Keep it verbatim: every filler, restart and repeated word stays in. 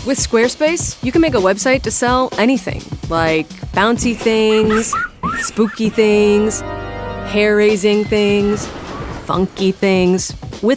With Squarespace, you can make a website to sell anything, like bouncy things, spooky things, hair-raising things, funky things. With